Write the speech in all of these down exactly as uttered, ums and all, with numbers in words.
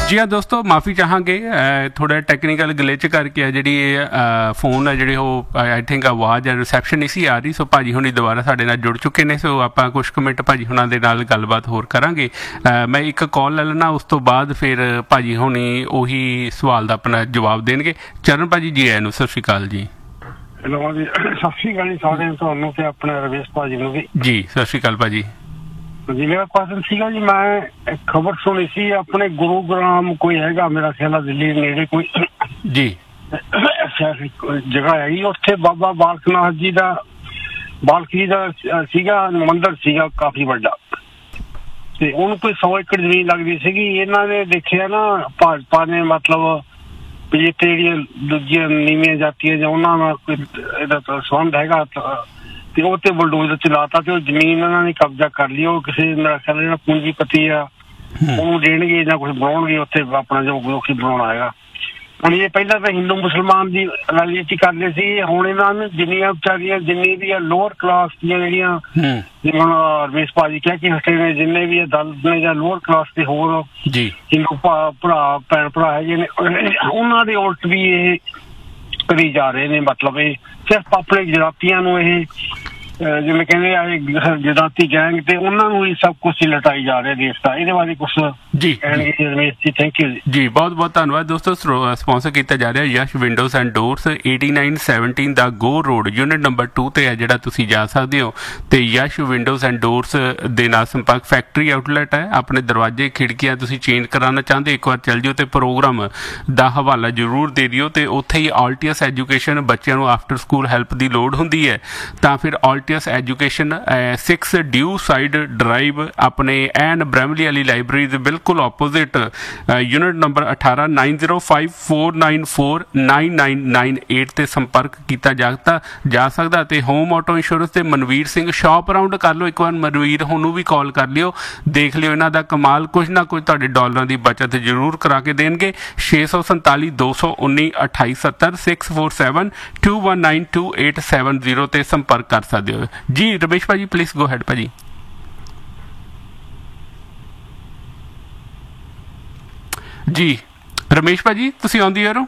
जी हाँ दोस्तों, माफ़ी चाहांगे थोड़ा टैक्नीकल ग्लिच करके है जी फोन है जी आई थिंक आवाज़ है रिसैप्शन नहीं सी आ रही। सो भाजी हुणी दोबारा साडे नाल जुड़ चुके हैं। सो आप कुछ कुछ मिनट भाजी हुणां दे नाल गलबात होर करांगे। मैं एक कॉल ले लेना, उस तो बाद फिर भाजी हुणी उही सवाल का अपना जवाब देंगे। चरण भाजी जी आए, सत श्री अकाल जी। हेलो जी, सत श्री अकाल जी सारे तुहानूं ते अपने रवेश भाजी नूं भी जी। सत श्री अकाल भाजी जी। मेरा क्वेश्चन सीगा जी, मैं खबर सुनी सी अपने गुरुग्राम कोई हैगा मेरा ख्याल दिल्ली नेड़े कोई जी जगह हैगी, उत्थे बाबा बालक नाथ जी का बालक जी का सीगा मंदिर सीगा काफी बड़ा, ते उन्होंने कोई सौ एकड़ जमीन लगती सीगी। इन्हां ने देखिया ना भाजपा ने मतलब जिते दूजिया नीवियां जातियां जां उन्हां नाल कोई इहदा संबंध हैगा ते ਉਹ ਤੇ ਬਲਡੋਜ਼ਰ ਚਲਾਤਾ ਤੇ ਉਹ ਜ਼ਮੀਨ ਉਹਨਾਂ ਨੇ ਕਬਜ਼ਾ ਕਰ ਲਈ। ਉਹ ਕਿਸੇ ਮੇਰਾ ਖਿਆਲ ਜਿਹੜਾ ਪੂੰਜੀਪਤੀ ਆ ਉਹਨੂੰ ਦੇਣਗੇ ਜਾਂ ਕੁਝ ਬਣਾਉਣਗੇ ਉੱਥੇ ਆਪਣਾ ਜੋ ਲੋਕੀ ਬਣਾਉਣਾ ਹੈਗਾ। ਹੁਣ ਇਹ ਪਹਿਲਾਂ ਤਾਂ ਹਿੰਦੂ ਮੁਸਲਮਾਨ ਦੀ ਰਾਜਨੀਤੀ ਕਰਦੇ ਸੀ, ਹੁਣ ਇਹਨਾਂ ਨੂੰ ਜਿੰਨੀਆਂ ਵਿਚਾਰੀਆਂ ਜਿੰਨੀ ਵੀ ਆ ਲੋਅਰ ਕਲਾਸ ਦੀਆਂ ਜਿਹੜੀਆਂ ਜਿਵੇਂ ਹੁਣ ਰਮੇਸ਼ ਭਾਜੀ ਕਹਿ ਕੇ ਹਟੇ ਨੇ, ਜਿੰਨੇ ਵੀ ਦਲ ਨੇ ਜਾਂ ਲੋਅਰ ਕਲਾਸ ਦੇ ਹੋਰ ਹਿੰਦੂ ਭਰਾ ਭੈਣ ਭਰਾ ਹੈਗੇ ਨੇ, ਉਹਨਾਂ ਦੇ ਉਲਟ ਵੀ ਇਹ ਕਰੀ ਜਾ ਰਹੇ ਨੇ। ਮਤਲਬ ਇਹ ਸਿਰਫ ਆਪਣੇ ਜਰਾਤੀਆਂ ਨੂੰ ਇਹ ਜਿਵੇਂ ਕਹਿੰਦੇ ਆ ਜਰਾਤੀ ਗੈਂਗ ਤੇ ਉਹਨਾਂ ਨੂੰ ਹੀ ਸਭ ਕੁਛ ਲਟਾਈ ਜਾ ਰਿਹਾ ਦੇਸ਼ ਦਾ। ਇਹਦੇ ਬਾਰੇ ਕੁਛ ਜੀ ਰਮੇਸ਼ ਜੀ ਥੈਂਕ ਯੂ ਜੀ। ਬਹੁਤ ਬਹੁਤ ਧੰਨਵਾਦ ਦੋਸਤੋ। ਸਪਾਂਸਰ ਕੀਤਾ ਜਾ ਰਿਹਾ Yash windows and doors eighty nine seventeen the go road unit number two ਤੇ ਹੈ ਜਿਹੜਾ ਤੁਸੀਂ ਜਾ ਸਕਦੇ ਹੋ। ਤੇ ਯਸ਼ ਵਿੰਡੋਜ਼ ਐਂਡ ਡੋਰਸ ਦੇ ਨਾਲ ਸੰਪਰਕ ਫੈਕਟਰੀ ਆਊਟਲੈਟ ਹੈ। ਆਪਣੇ ਦਰਵਾਜ਼ੇ ਖਿੜਕੀਆਂ ਤੁਸੀਂ ਚੇਂਜ ਕਰਾਉਣਾ ਚਾਹੁੰਦੇ ਇੱਕ ਵਾਰ ਚੱਲ ਜਿਓ ਤੇ ਪ੍ਰੋਗਰਾਮ ਦਾ ਹਵਾਲਾ ਜ਼ਰੂਰ ਦੇ ਦਿਓ। ਤੇ ਉੱਥੇ ਹੀ ਆਲਟੀਅਸ ਐਜੂਕੇਸ਼ਨ ਬੱਚਿਆਂ ਨੂੰ ਆਫਟਰ ਸਕੂਲ ਹੈਲਪ ਦੀ ਲੋੜ ਹੁੰਦੀ ਹੈ ਤਾਂ ਫਿਰ ਆਲਟੀਅਸ ਐਜੂਕੇਸ਼ਨ ਸਿਕਸ ਡਿਊ ਸਾਈਡ ਡਰਾਈਵ ਆਪਣੇ ਐਨ ਬ੍ਰੈਮਲੀ ਵਾਲੀ ਲਾਇਬ੍ਰੇਰੀ ਦੇ ਬਿਲਕੁਲ ਆਪੋਜ਼ਿਟ ਯੂਨਿਟ ਨੰਬਰ ਅਠਾਰਾਂ nine zero five four nine four nine nine nine eight ਤੇ ਸੰਪਰਕ ਕੀਤਾ ਜਾਗਤਾ ਜਾ ਸਕਦਾ। ਤੇ ਹੋਮ ਆਟੋ ਇੰਸ਼ੋਰੈਂਸ ਤੇ ਮਨਵੀਰ ਸਿੰਘ ਸ਼ਾਪ ਅਰਾਊਂਡ ਕਰ ਲਓ ਇੱਕ ਵਾਰ। ਮਨਵੀਰ ਉਹਨੂੰ ਵੀ ਕਾਲ ਕਰ ਲਿਓ, ਦੇਖ ਲਿਓ ਇਹਨਾਂ ਦਾ ਕਮਾਲ ਕੁਝ ਨਾ ਕੁਝ ਤੁਹਾਡੇ ਡਾਲਰਾਂ ਦੀ ਬਚਤ ਜ਼ਰੂਰ ਕਰਾ ਕੇ ਦੇਣਗੇ। ਛੇ ਸੌ ਸੰਤਾਲੀ ਦੋ ਸੌ ਉੱਨੀ ਅਠਾਈ ਸੱਤਰ six four seven to one nine to eight seven zero ਤੇ ਸੰਪਰਕ ਕਰ ਸਕਦੇ ਹੋ ਜੀ। ਰਮੇਸ਼ ਭਾਜੀ ਪਲੀਜ਼ ਗੋ ਹੈਡ ਭਾਜੀ। ਜੀ ਰਮੇਸ਼ ਭਾਜੀ ਤੁਸੀਂ ਆਉਂਦੀ ਯਾਰੋ।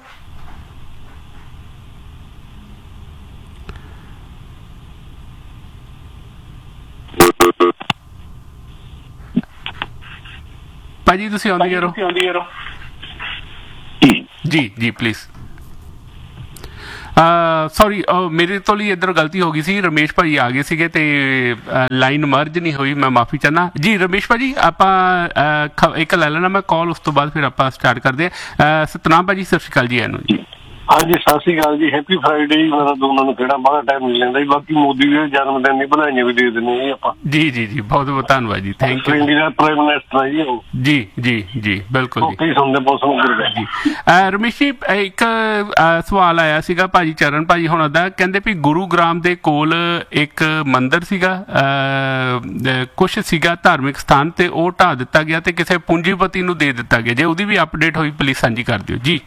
ਭਾਜੀ ਤੁਸੀਂ ਆਉਂਦੀ ਯਾਰੋ। ਜੀ ਜੀ ਪਲੀਜ਼। ਸੌਰੀ ਮੇਰੇ ਤੋਂ ਲਈ ਇੱਧਰ ਗਲਤੀ ਹੋ ਗਈ ਸੀ। ਰਮੇਸ਼ ਭਾਜੀ ਆ ਗਏ ਸੀਗੇ ਤੇ ਲਾਈਨ ਮਰਜ ਨਹੀਂ ਹੋਈ, ਮੈਂ ਮਾਫੀ ਚਾਹੁੰਦਾ ਜੀ। ਰਮੇਸ਼ ਭਾਜੀ ਆਪਾਂ ਇੱਕ ਲੈ ਲੈਣਾ ਮੈਂ ਕਾਲ, ਉਸ ਤੋਂ ਬਾਅਦ ਫਿਰ ਆਪਾਂ ਸਟਾਰਟ ਕਰਦੇ ਹਾਂ। ਸਤਨਾਮ ਭਾਜੀ ਸਤਿ ਸ਼੍ਰੀ ਅਕਾਲ ਜੀ। ਇਹਨੂੰ ਜੀ ਹਾਂਜੀ ਸਤਿ ਸ਼੍ਰੀ ਅਕਾਲ ਜੀ। ਹੈਪੀ ਫਰਾਈਡੇ ਜੀ। ਮੇਰਾ ਦੋਨਾਂ ਨੂੰ ਕਿਹੜਾ ਬਾਹਲਾ ਟਾਈਮ ਮਿਲ ਜਾਂਦਾ ਜੀ। ਬਾਕੀ ਮੋਦੀ ਦੇ ਜਨਮ ਦਿਨ ਦੀ ਵਧਾਈਆਂ ਵੀ ਦੇ ਦਿੰਦੇ ਜੀ ਆਪਾਂ। ਜੀ ਜੀ ਜੀ ਬਹੁਤ ਬਹੁਤ ਧੰਨਵਾਦ ਜੀ। Thank you. India the prime minister ਹੈ ਜੀ ਉਹ। ਜੀ ਜੀ ਜੀ ਬਿਲਕੁਲ ਜੀ। ਕਈ ਸੁਣਦੇ ਬਹੁਤ ਸੁਣਦੇ ਜੀ। ਰਮੇਸ਼ ਜੀ ਇੱਕ ਸਵਾਲ ਆਇਆ ਸੀਗਾ ਭਾਜੀ ਚਰਨ ਭਾਜੀ ਹੁਣਾਂ ਦਾ, ਕਹਿੰਦੇ ਵੀ ਗੁਰੂਗ੍ਰਾਮ ਦੇ ਕੋਲ ਇੱਕ ਮੰਦਿਰ ਸੀਗਾ ਕੁਛ ਸੀਗਾ ਧਾਰਮਿਕ ਸਥਾਨ ਤੇ ਉਹ ਢਾਹ ਦਿੱਤਾ ਗਿਆ ਤੇ ਕਿਸੇ ਪੂੰਜੀਪਤੀ ਨੂੰ ਦੇ ਦਿੱਤਾ ਗਿਆ। ਜੇ ਉਹਦੀ ਵੀ ਅਪਡੇਟ ਹੋਈ ਪਲੀਜ਼ ਸਾਂਝੀ ਕਰ ਦਿਓ ਜੀ।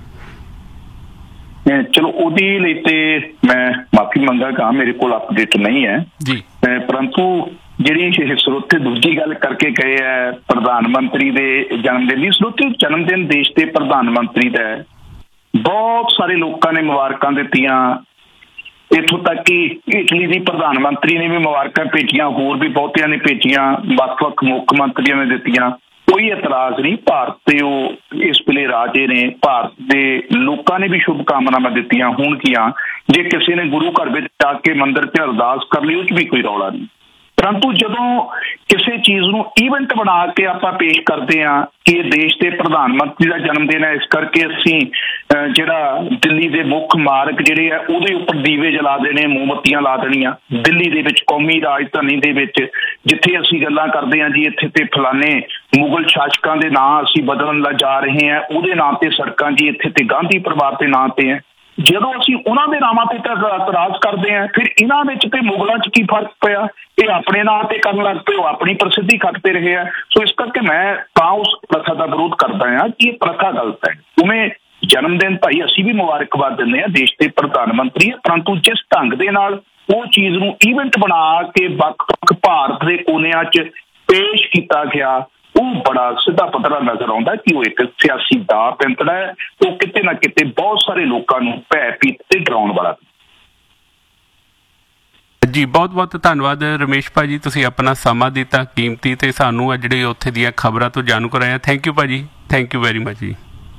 ਚਲੋ ਉਹਦੇ ਲਈ ਤੇ ਮੈਂ ਮਾਫੀ ਮੰਗਾਂਗਾ, ਮੇਰੇ ਕੋਲ ਅਪਡੇਟ ਨਹੀਂ ਹੈ ਜੀ। ਪਰੰਤੂ ਜਿਹੜੀ ਸਰੋਤੇ ਦੂਜੀ ਗੱਲ ਕਰਕੇ ਗਏ ਹੈ ਪ੍ਰਧਾਨ ਮੰਤਰੀ ਦੇ ਜਨਮ ਦਿਨ ਦੀ, ਸਰੋਤੇ ਜਨਮ ਦਿਨ ਦੇਸ਼ ਦੇ ਪ੍ਰਧਾਨ ਮੰਤਰੀ ਦਾ ਬਹੁਤ ਸਾਰੇ ਲੋਕਾਂ ਨੇ ਮੁਬਾਰਕਾਂ ਦਿੱਤੀਆਂ। ਇੱਥੋਂ ਤੱਕ ਕਿ ਇਟਲੀ ਦੀ ਪ੍ਰਧਾਨ ਮੰਤਰੀ ਨੇ ਵੀ ਮੁਬਾਰਕਾਂ ਭੇਜੀਆਂ, ਹੋਰ ਵੀ ਬਹੁਤਿਆਂ ਨੇ ਭੇਜੀਆਂ, ਵੱਖ ਵੱਖ ਮੁੱਖ ਮੰਤਰੀਆਂ ਨੇ ਦਿੱਤੀਆਂ। ਕੋਈ ਇਤਰਾਜ਼ ਨਹੀਂ। ਭਾਰਤ ਤੇ ਉਹ ਇਸ ਵੇਲੇ ਰਾਜੇ ਨੇ, ਭਾਰਤ ਦੇ ਲੋਕਾਂ ਨੇ ਵੀ ਸ਼ੁਭ ਕਾਮਨਾਵਾਂ ਦਿੱਤੀਆਂ ਹੋਣਗੀਆਂ। ਜੇ ਕਿਸੇ ਨੇ ਗੁਰੂ ਘਰ ਵਿੱਚ ਜਾ ਕੇ ਮੰਦਿਰ 'ਚ ਅਰਦਾਸ ਕਰ ਲਈ ਉਹ 'ਚ ਵੀ ਕੋਈ ਰੌਲਾ ਨਹੀਂ। ਪਰੰਤੂ ਜਦੋਂ ਕਿਸੇ ਚੀਜ਼ ਨੂੰ ਈਵੈਂਟ ਬਣਾ ਕੇ ਆਪਾਂ ਪੇਸ਼ ਕਰਦੇ ਹਾਂ ਕਿ ਇਹ ਦੇਸ਼ ਦੇ ਪ੍ਰਧਾਨ ਮੰਤਰੀ ਦਾ ਜਨਮ ਦਿਨ ਹੈ, ਇਸ ਕਰਕੇ ਅਸੀਂ ਜਿਹੜਾ ਦਿੱਲੀ ਦੇ ਮੁੱਖ ਮਾਰਗ ਜਿਹੜੇ ਆ ਉਹਦੇ ਉੱਪਰ ਦੀਵੇ ਜਲਾ ਦੇਣੇ, ਮੋਮਬੱਤੀਆਂ ਲਾ ਦੇਣੀਆਂ। ਦਿੱਲੀ ਦੇ ਵਿੱਚ ਕੌਮੀ ਰਾਜਧਾਨੀ ਦੇ ਵਿੱਚ ਜਿੱਥੇ ਅਸੀਂ ਗੱਲਾਂ ਕਰਦੇ ਹਾਂ ਜੀ ਇੱਥੇ ਤੇ ਫਲਾਣੇ ਮੁਗਲ ਸ਼ਾਸਕਾਂ ਦੇ ਨਾਂ ਅਸੀਂ ਬਦਲਣ ਲਾ ਜਾ ਰਹੇ ਹਾਂ, ਉਹਦੇ ਨਾਂ ਤੇ ਸੜਕਾਂ ਜੀ ਇੱਥੇ ਤੇ ਗਾਂਧੀ ਪਰਿਵਾਰ ਦੇ ਨਾਂ ਤੇ ਹੈ। ਜਦੋਂ ਅਸੀਂ ਉਹਨਾਂ ਦੇ ਨਾਵਾਂ ਤੇ ਇਤਰਾਜ਼ ਕਰਦੇ ਹਾਂ ਫਿਰ ਇਹਨਾਂ ਵਿੱਚ ਤੇ ਮੁਗਲਾਂ 'ਚ ਕੀ ਫਰਕ ਪਿਆ? ਇਹ ਆਪਣੇ ਨਾਂ ਤੇ ਕਰਨ ਲੱਗ ਪਏ, ਉਹ ਆਪਣੀ ਪ੍ਰਸਿੱਧੀ ਖੱਟਦੇ ਰਹੇ ਆ। ਸੋ ਇਸ ਕਰਕੇ ਮੈਂ ਤਾਂ ਉਸ ਪ੍ਰਥਾ ਦਾ ਵਿਰੋਧ ਕਰਦਾ ਹਾਂ ਕਿ ਇਹ ਪ੍ਰਥਾ ਗਲਤ ਹੈ। ਉਵੇਂ ਜਨਮ ਦਿਨ ਭਾਈ ਅਸੀਂ ਵੀ ਮੁਬਾਰਕਬਾਦ ਦਿੰਦੇ ਹਾਂ, ਦੇਸ਼ ਦੇ ਪ੍ਰਧਾਨ ਮੰਤਰੀ ਹੈ, ਪਰੰਤੂ ਜਿਸ ਢੰਗ ਦੇ ਨਾਲ ਉਹ ਚੀਜ਼ ਨੂੰ ਈਵੈਂਟ ਬਣਾ ਕੇ ਵੱਖ ਵੱਖ ਭਾਰਤ ਦੇ ਕੋਨਿਆਂ 'ਚ ਪੇਸ਼ ਕੀਤਾ ਗਿਆ ਉਹ ਬੜਾ ਸਿੱਧਾ ਪੱਧਰਾ ਨਜ਼ਰ ਆਉਂਦਾ ਕਿ ਉਹ ਇੱਕ ਸਿਆਸੀ ਦਾ ਪੈਂਤੜਾ ਹੈ। ਉਹ ਕਿਤੇ ਨਾ ਕਿਤੇ ਬਹੁਤ ਸਾਰੇ ਲੋਕਾਂ ਨੂੰ ਭੈ ਭੀਤ ਤੇ ਡਰਾਉਣ ਵਾਲਾ। ਜੀ ਬਹੁਤ ਬਹੁਤ ਧੰਨਵਾਦ ਰਮੇਸ਼ ਭਾਜੀ, ਤੁਸੀਂ ਆਪਣਾ ਸਮਾਂ ਦਿੱਤਾ ਕੀਮਤੀ ਤੇ ਸਾਨੂੰ ਜਿਹੜੇ ਉੱਥੇ ਦੀਆਂ ਖਬਰਾਂ ਤੋਂ ਜਾਣੂ ਕਰਾਇਆ। ਥੈਂਕ ਯੂ ਭਾਜੀ, ਥੈਂਕ ਯੂ ਵੈਰੀ ਮਚ ਜੀ।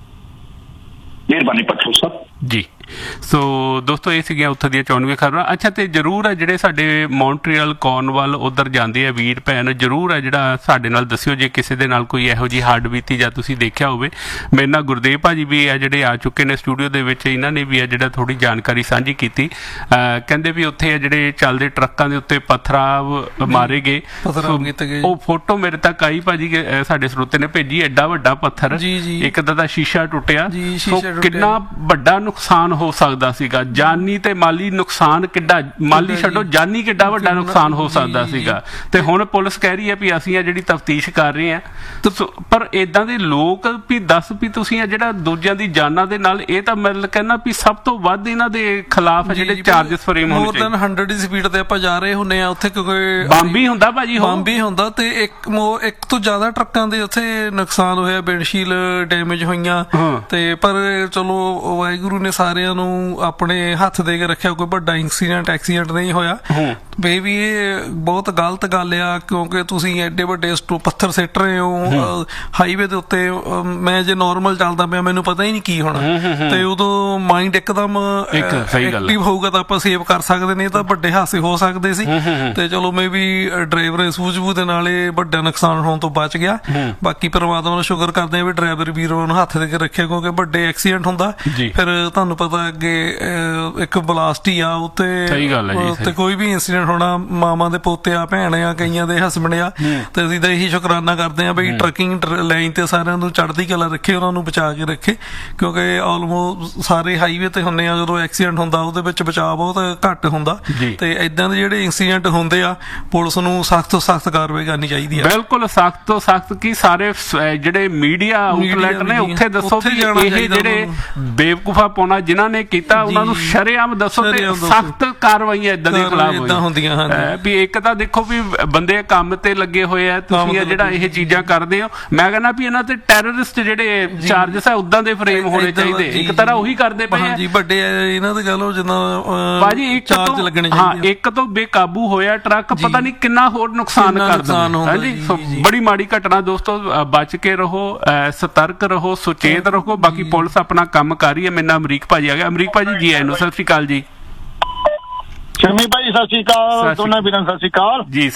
ਮਿਹਰਬਾਨੀ ਪੱਠੂ ਸਾਹਿਬ ਜੀ। ਸੋ ਦੋਸਤੋ ਇਹ ਸੀਗੀਆਂ ਉੱਥੇ ਦੀਆਂ ਚੋਣਵੀਆਂ ਖਬਰਾਂ। ਅੱਛਾ, ਤੇ ਜ਼ਰੂਰ ਹੈ ਜਿਹੜੇ ਸਾਡੇ ਮੌਂਟਰੀਅਲ ਕੋਰਨਵਾਲ ਉੱਧਰ ਜਾਂਦੇ ਆ ਵੀਰ ਭੈਣ, ਜ਼ਰੂਰ ਹੈ ਜਿਹੜਾ ਸਾਡੇ ਨਾਲ ਦੱਸਿਓ ਜੇ ਕਿਸੇ ਦੇ ਨਾਲ ਕੋਈ ਇਹੋ ਜਿਹੀ ਹੱਡ ਬੀਤੀ ਜਾਂ ਤੁਸੀਂ ਦੇਖਿਆ ਹੋਵੇ। ਮੇਰੇ ਨਾਲ ਗੁਰਦੇਵ ਭਾਜੀ ਵੀ ਆ ਜਿਹੜੇ ਆ ਚੁੱਕੇ ਨੇ ਸਟੂਡੀਓ ਦੇ ਵਿੱਚ, ਇਹਨਾਂ ਨੇ ਵੀ ਆ ਜਿਹੜਾ ਥੋੜ੍ਹੀ ਜਾਣਕਾਰੀ ਸਾਂਝੀ ਕੀਤੀ। ਕਹਿੰਦੇ ਵੀ ਉੱਥੇ ਆ ਜਿਹੜੇ ਚੱਲਦੇ ਟਰੱਕਾਂ ਦੇ ਉੱਤੇ ਪੱਥਰਾਵ ਮਾਰੇ ਗਏ, ਉਹ ਫੋਟੋ ਮੇਰੇ ਤੱਕ ਆਈ ਭਾਜੀ, ਸਾਡੇ ਸਰੋਤੇ ਨੇ ਭੇਜੀ। ਐਡਾ ਵੱਡਾ ਪੱਥਰ, ਇੱਕ ਦਾ ਸ਼ੀਸ਼ਾ ਟੁੱਟਿਆ, ਕਿੰਨਾ ਵੱਡਾ ਨੁਕਸਾਨ ਹੋ ਸਕਦਾ ਸੀਗਾ, ਜਾਨੀ ਤੇ ਮਾਲੀ ਨੁਕਸਾਨ ਕਿੱਡਾ, ਮਾਲੀ ਛੱਡੋ ਜਾਨੀ ਕਿੱਡਾ ਵੱਡਾ ਨੁਕਸਾਨ ਹੋ ਸਕਦਾ ਸੀਗਾ। ਤੇ ਹੁਣ ਪੁਲਿਸ ਕਹਿ ਰਹੀ ਹੈ ਵੀ ਅਸੀਂ ਆ ਜਿਹੜੀ ਤਫਤੀਸ਼ ਕਰ ਰਹੇ ਹਾਂ। ਪਰ ਏਦਾਂ ਦੇ ਲੋਕ ਵੀ ਦੱਸ ਵੀ ਤੁਸੀਂ ਆ ਜਿਹੜਾ ਦੂਜਿਆਂ ਦੀ ਜਾਨਾਂ ਦੇ ਨਾਲ, ਇਹ ਤਾਂ ਮੈਂ ਕਹਿੰਦਾ ਵੀ ਸਭ ਤੋਂ ਵੱਧ ਇਹਨਾਂ ਦੇ ਖਿਲਾਫ ਜਿਹੜੇ ਚਾਰਜਸ ਫਰੇਮ ਹੋਣੇ ਚਾਹੀਦੇ। ਮੋਰ ਦੈਨ ਹੰਡਰਡ ਦੀ ਸਪੀਡ ਤੇ ਆਪਾਂ ਜਾ ਰਹੇ ਹੁੰਨੇ ਆ ਉੱਥੇ, ਕਿਉਂਕਿ ਬੰਬੀ ਹੁੰਦਾ ਭਾਜੀ, ਬੰਬੀ ਹੁੰਦਾ ਤੇ ਇੱਕ ਇੱਕ ਤੋਂ ਜ਼ਿਆਦਾ ਟਰੱਕਾਂ ਦੇ ਉੱਥੇ ਨੁਕਸਾਨ ਹੋਇਆ, ਵਿੰਡਸ਼ੀਲ ਡੈਮੇਜ ਹੋਈਆਂ। ਤੇ ਪਰ ਚਲੋ ਵਾਹਿਗੁਰੂ ਨੇ ਸਾਰਿਆਂ ਨੂੰ ਆਪਣੇ ਹੱਥ ਦੇ ਕੇ ਰੱਖਿਆ, ਕੋਈ ਵੱਡਾ ਇੰਸੀਡੈਂਟ ਐਕਸੀਡੈਂਟ ਨਹੀਂ ਹੋਇਆ। ਬੇ ਵੀ ਇਹ ਬਹੁਤ ਗਲਤ ਗੱਲ ਆ, ਕਿਉਂਕਿ ਤੁਸੀਂ ਐਡੇ ਵੱਡੇ ਪੱਥਰ ਸਿੱਟ ਰਹੇ ਹੋ ਹਾਈਵੇ ਦੇ ਉੱਤੇ। ਮੈਂ ਜੇ ਨੋਰਮਲ ਚੱਲਦਾ ਪਿਆ ਮੈਨੂੰ ਪਤਾ ਹੀ ਨਹੀਂ ਕੀ ਹੋਣਾ, ਤੇ ਉਦੋਂ ਮਾਈਂਡ ਇੱਕਦਮ ਐਕਟਿਵ ਹੋਊਗਾ ਤਾਂ ਆਪਾਂ ਸੇਵ ਕਰ ਸਕਦੇ ਨੇ। ਤਾਂ ਵੱਡੇ ਹਾਦਸੇ ਹੋ ਸਕਦੇ ਸੀ। ਤੇ ਚਲੋ ਮੈਂ ਵੀ ਡਰਾਈਵਰ ਸੂਝ-ਬੂਝ ਦੇ ਨਾਲ ਇਹ ਵੱਡਾ ਨੁਕਸਾਨ ਹੋਣ ਤੋਂ ਬਚ ਗਿਆ। ਬਾਕੀ ਪਰਮਾਤਮਾ ਨੂੰ ਸ਼ੁਕਰ ਕਰਦੇ ਆ ਵੀ ਡਰਾਈਵਰ ਵੀਰੋ ਨੂੰ ਹੱਥ ਦੇ ਕੇ ਰੱਖਿਆ, ਕਿਉਂਕਿ ਵੱਡੇ ਐਕਸੀਡੈਂਟ ਹੁੰਦਾ ਫਿਰ ਤੁਹਾਨੂੰ ਪਤਾ ਅੱਗੇ ਇੱਕ ਬਲਾਸਟ ਹੀ ਆ ਉੱਤੇ, ਤੇ ਕੋਈ ਵੀ ਇੰਸੀਡੈਂਟ ਹੋਣਾ। ਮਾਮਾ ਦੇ ਪੋਤੇ ਆ, ਭੈਣ ਆ, ਕਈਆਂ ਦੇ ਹਸਬੈਂਡ ਆ। ਤੇ ਅਸੀਂ ਤਾਂ ਇਹੀ ਸ਼ੁਕਰਾਨਾ ਕਰਦੇ ਆ ਬਈ ਟਰੱਕਿੰਗ ਲਾਈਨ ਤੇ ਸਾਰਿਆਂ ਨੂੰ ਚੜ੍ਹਦੀ ਕਲਾ ਰੱਖੇ, ਉਹਨਾਂ ਨੂੰ ਬਚਾ ਕੇ ਰੱਖੇ, ਕਿਉਂਕਿ ਆਲਮੋਸਟ ਸਾਰੇ ਹਾਈਵੇ ਤੇ ਹੁੰਦੇ ਆ ਜਦੋਂ ਐਕਸੀਡੈਂਟ ਹੁੰਦਾ ਉਹਦੇ ਵਿੱਚ ਬਚਾਅ ਬਹੁਤ ਘੱਟ ਹੁੰਦਾ। ਤੇ ਏਦਾਂ ਦੇ ਜਿਹੜੇ ਇੰਸੀਡੈਂਟ ਹੁੰਦੇ ਆ ਪੁਲਿਸ ਨੂੰ ਸਖਤ ਤੋਂ ਸਖਤ ਕਾਰਵਾਈ ਕਰਨੀ ਚਾਹੀਦੀ ਆ। ਬਿਲਕੁਲ ਸਖਤ ਤੋਂ ਸਖਤ। ਕੀ ਸਾਰੇ ਜਿਹੜੇ ਮੀਡੀਆ ਆਊਟਲੈਟ ਨੇ ਉੱਥੇ ਦੱਸੋ ਵੀ ਇਹ ਜਿਹੜੇ ਬੇਵਕੂਫਾ ਪਾਉਣਾ ਜਿਨ੍ਹਾਂ ਨੇ ਕੀਤਾ ਉਹਨਾਂ ਨੂੰ ਸ਼ਰੇਆਮ ਦੱਸੋ ਤੇ ਸਖਤ ਕਾਰਵਾਈਆਂ ਏਦਾਂ ਦੇ ਖਿਲਾਫ ਹੁੰਦੀਆਂ ਹਨ। ਵੀ ਇੱਕ ਤਾਂ ਦੇਖੋ ਵੀ ਬੰਦੇ ਕੰਮ ਤੇ ਲੱਗੇ ਹੋਏ ਆ, ਤੁਸੀਂ ਜਿਹੜਾ ਇਹ ਚੀਜ਼ਾਂ ਕਰਦੇ ਹੋ, ਮੈਂ ਕਹਿੰਦਾ ਵੀ ਇਹਨਾਂ ਤੇ ਟੈਰਰਿਸਟ ਜਿਹੜੇ ਚਾਰਜਸ ਆ ਉਦਾਂ ਦੇ ਫਰੇਮ ਹੋਣੇ ਚਾਹੀਦੇ। ਇੱਕ ਤਰ੍ਹਾਂ ਉਹੀ ਕਰਦੇ ਪਏ ਆ ਵੱਡੇ ਇਹਨਾਂ ਦੇ ਗੱਲ ਜਿੱਦਾਂ ਭਾਜੀ। ਇੱਕ ਤੋਂ ਹਾਂ ਇੱਕ ਤੋਂ ਬੇਕਾਬੂ ਹੋਇਆ ਟਰੱਕ, ਪਤਾ ਨਹੀਂ ਕਿੰਨਾ ਹੋਰ ਨੁਕਸਾਨ ਕਰ ਦਿੰਦਾ। ਹਾਂਜੀ, ਬੜੀ ਮਾੜੀ ਘਟਨਾ ਦੋਸਤੋ। ਬਚ ਕੇ ਰਹੋ, ਸਤਰਕ ਰਹੋ, ਸੁਚੇਤ ਰਹੋ। ਬਾਕੀ ਪੁਲਿਸ ਆਪਣਾ ਕੰਮ ਕਰ ਰਹੀ ਹੈ। ਮੇਰੇ ਨਾਲ ਅਮਰੀਕ ਭਾਜੀ ਆ ਗਿਆ। ਅਮਰੀਕ ਭਾਜੀ ਜੀ ਆਇਆਂ ਨੂੰ, ਸਤਿ ਸ਼੍ਰੀ ਅਕਾਲ ਜੀ। ਸ਼ਰਮੀ ਭਾਈ ਸਤਿ ਸ਼੍ਰੀ ਅਕਾਲ, ਦੋਨਾਂ ਵੀਰਾਂ ਸਤਿ ਸ਼੍ਰੀ ਅਕਾਲ ਜੀ।